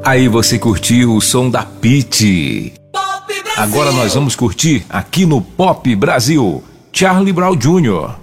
Aí você curtiu o som da Pitty. Agora nós vamos curtir aqui no Pop Brasil, Charlie Brown Jr.